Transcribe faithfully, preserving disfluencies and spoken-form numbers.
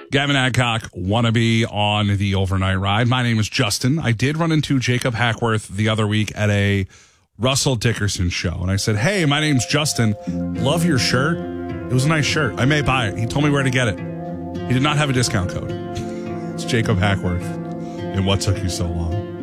Gavin Adcock, wannabe on the overnight ride. My name is Justin. I did run into Jacob Hackworth the other week at a Russell Dickerson show. And I said, hey, my name's Justin. Love your shirt. It was a nice shirt. I may buy it. He told me where to get it. He did not have a discount code. It's Jacob Hackworth. And what took you so long?